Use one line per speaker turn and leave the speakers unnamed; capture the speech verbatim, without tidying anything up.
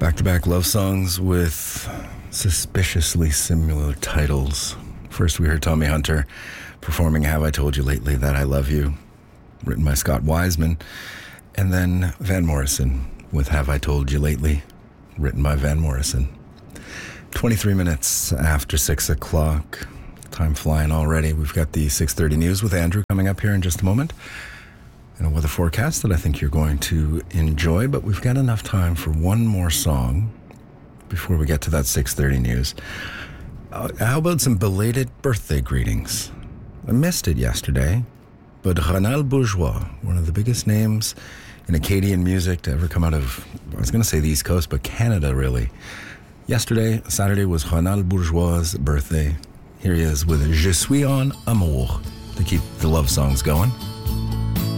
Back-to-back love songs with suspiciously similar titles. First, we heard Tommy Hunter performing Have I Told You Lately That I Love You, written by Scott Wiseman. And then Van Morrison with Have I Told You Lately, written by Van Morrison. twenty-three minutes after six o'clock. Time flying already. We've got the six thirty news with Andrew coming up here in just a moment. And a weather forecast that I think you're going to enjoy, but we've got enough time for one more song before we get to that six thirty news. Uh, how about some belated birthday greetings? I missed it yesterday, but Ronald Bourgeois, one of the biggest names in Acadian music to ever come out of, I was going to say the East Coast, but Canada, really. Yesterday, Saturday, was Ronald Bourgeois' birthday. Here he is with Je suis en amour to keep the love songs going.